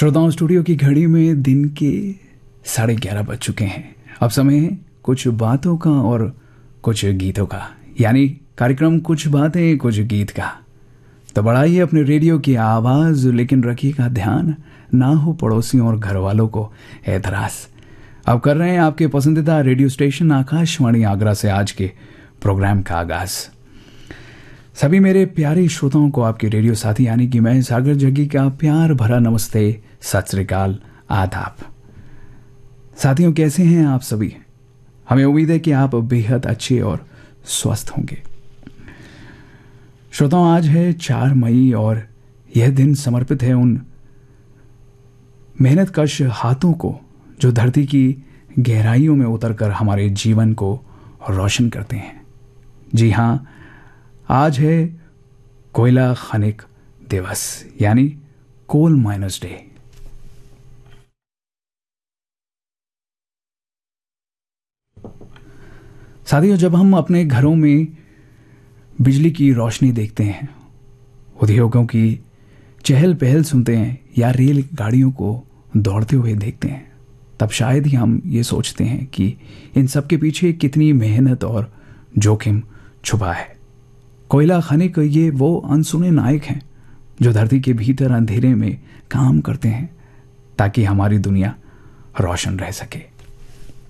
श्रोताओं, स्टूडियो की घड़ी में दिन के 11:30 बज चुके हैं। अब समय है कुछ बातों का और कुछ गीतों का, यानी कार्यक्रम कुछ बातें कुछ गीत का। तो बढ़ाइए अपने रेडियो की आवाज़, लेकिन रखिएगा ध्यान ना हो पड़ोसियों और घर वालों को एतराज़। अब कर रहे हैं आपके पसंदीदा रेडियो स्टेशन आकाशवाणी आगरा से आज के प्रोग्राम का आगाज़। सभी मेरे प्यारे श्रोताओं को आपके रेडियो साथी यानी कि मैं सागर जग्गी का प्यार भरा नमस्ते, सत श्री अकाल, आदाब। साथियों, कैसे हैं आप सभी? हमें उम्मीद है कि आप बेहद अच्छे और स्वस्थ होंगे। श्रोताओं, आज है 4 मई और यह दिन समर्पित है उन मेहनतकश हाथों को जो धरती की गहराइयों में उतरकर हमारे जीवन को रोशन करते हैं। जी हाँ, आज है कोयला खनिक दिवस यानी कोल माइनर्स डे। साथियों, जब हम अपने घरों में बिजली की रोशनी देखते हैं, उद्योगों की चहल पहल सुनते हैं या रेल गाड़ियों को दौड़ते हुए देखते हैं, तब शायद ही हम ये सोचते हैं कि इन सब के पीछे कितनी मेहनत और जोखिम छुपा है। कोयला खनिक ये वो अनसुने नायक हैं जो धरती के भीतर अंधेरे में काम करते हैं ताकि हमारी दुनिया रोशन रह सके।